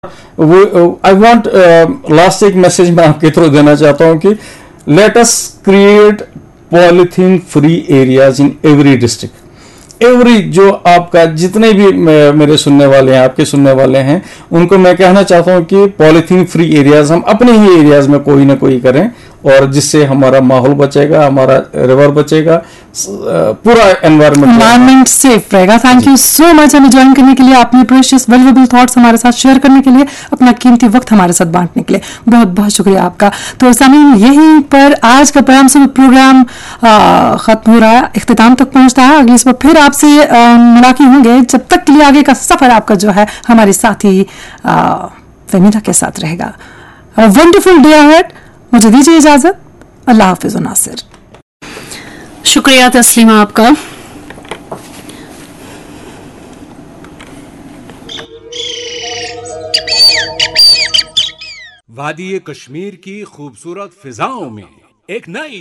I want last एक message मैं आपके थ्रू देना चाहता हूं कि let us create polythene free areas in every district. Every जो आपका जितने भी मेरे सुनने वाले हैं, आपके सुनने वाले हैं, उनको मैं कहना चाहता हूं कि पॉलिथीन फ्री एरियाज हम अपने ही एरियाज में कोई ना कोई करें, और जिससे हमारा माहौल बचेगा, हमारा रिवर बचेगा, पूरा एनवायरमेंट सेफ रहेगा। थैंक यू सो मच हमें ज्वाइन करने के लिए, अपने प्रेशियस वैल्यूएबल थॉट्स हमारे साथ शेयर करने के लिए, अपना कीमती वक्त हमारे साथ बांटने के लिए बहुत बहुत शुक्रिया आपका। तो सामीन, यहीं पर आज का प्रोग्राम खत्म हो रहा है, इख्तिताम तक पहुंचता है। अगली बार फिर आपसे मुलाकात होंगे। जब तक के लिए आगे का सफर आपका जो है हमारे साथी फहमीदा के साथ रहेगा। Wonderful day ahead. मुझे दीजिए इजाजत। अल्लाह हाफिज नासिर। शुक्रिया तस्लीमा आपका। वादी कश्मीर की खूबसूरत फिजाओं में एक नई